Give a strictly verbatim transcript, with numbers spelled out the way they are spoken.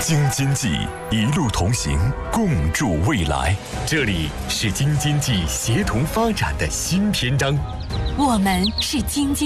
京津冀一路同行，共筑未来。这里是京津冀协同发展的新篇章。 我们是京津